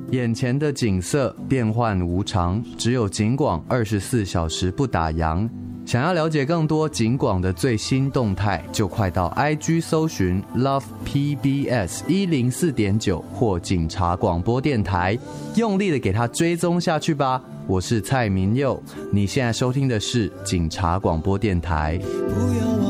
眼前的景色变幻无常，只有警广24小时不打烊。想要了解更多警广的最新动态，就快到 IG 搜寻 Love PBS 104.9或警察广播电台，用力的给它追踪下去吧。我是蔡明佑，你现在收听的是警察广播电台。